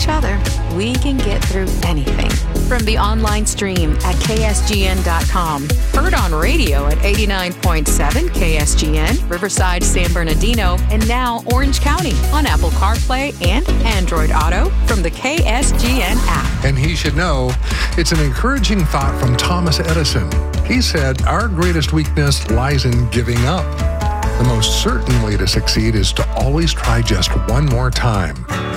other, we can get through anything. From the online stream at ksgn.com, heard on radio at 89.7 KSGN, Riverside, San Bernardino, and now Orange County on Apple CarPlay and Android Auto from the KSGN app. And he should know, it's an encouraging thought from Thomas Edison. He said, our greatest weakness lies in giving up. The most certain way to succeed is to always try just one more time.